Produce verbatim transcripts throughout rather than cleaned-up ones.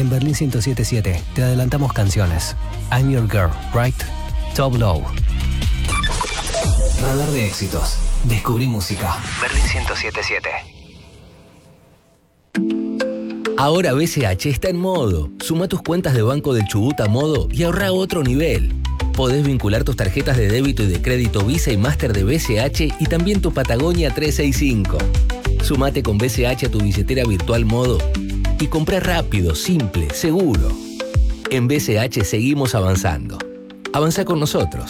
En Berlín ciento siete siete te adelantamos canciones. I'm Your Girl, Right? Top Low. Radar de éxitos. Descubrí música. Berlín ciento siete siete. Ahora B C H está en modo. Suma tus cuentas de Banco del Chubut a modo y ahorra a otro nivel. Podés vincular tus tarjetas de débito y de crédito Visa y Master de B C H y también tu Patagonia trescientos sesenta y cinco. Sumate con B C H a tu billetera virtual modo y comprá rápido, simple, seguro. En B C H seguimos avanzando. Avanza con nosotros.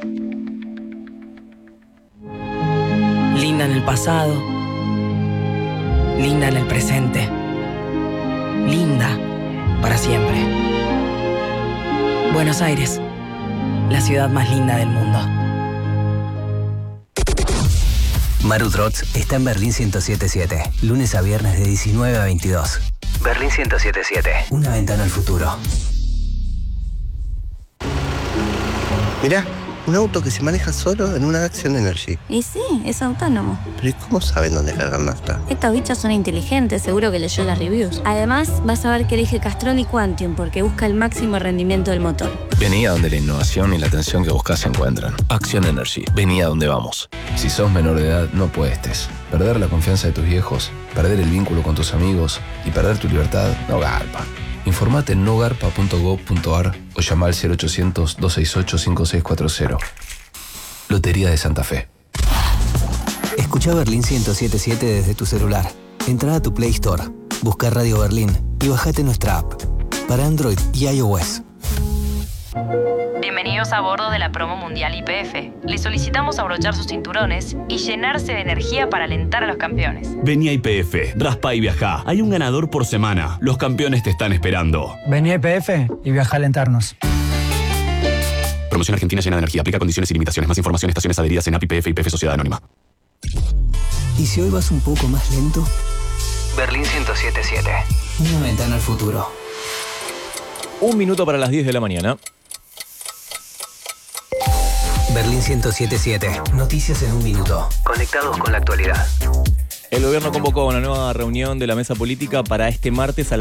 Linda en el pasado. Linda en el presente. Linda para siempre. Buenos Aires, la ciudad más linda del mundo. Maru Trotz está en Berlín ciento siete siete. Lunes a viernes de diecinueve a veintidós. Berlín ciento siete siete. Una ventana al futuro. Mirá, un auto que se maneja solo en una Action Energy. Y sí, es autónomo. Pero ¿y cómo saben dónde cargar nafta? Estos bichos son inteligentes, seguro que leyó las reviews. Además, vas a ver que elige Castrol y Quantium porque busca el máximo rendimiento del motor. Vení a donde la innovación y la atención que buscas se encuentran. Action Energy. Vení a donde vamos. Si sos menor de edad, no apuestes. Perder la confianza de tus viejos, perder el vínculo con tus amigos y perder tu libertad no garpa. Informate en no garpa punto gob punto ar o llama al cero ochocientos, doscientos sesenta y ocho, cincuenta y seis cuarenta. Lotería de Santa Fe. Escucha Berlín ciento siete siete desde tu celular. Entra a tu Play Store, busca Radio Berlín y bajate nuestra app para Android y iOS. Bienvenidos a bordo de la promo mundial Y P F. Les solicitamos abrochar sus cinturones y llenarse de energía para alentar a los campeones. Vení a Y P F, raspa y viajá. Hay un ganador por semana. Los campeones te están esperando. Vení a Y P F y viaja a alentarnos. Promoción Argentina llena de energía. Aplica condiciones y limitaciones. Más información, estaciones adheridas en A P I P F y P F Sociedad Anónima. ¿Y si hoy vas un poco más lento? Berlín ciento siete siete. Una ventana al futuro. Un minuto para las diez de la mañana. Berlín ciento siete siete. Noticias en un minuto. Conectados con la actualidad. El gobierno convocó una nueva reunión de la mesa política para este martes a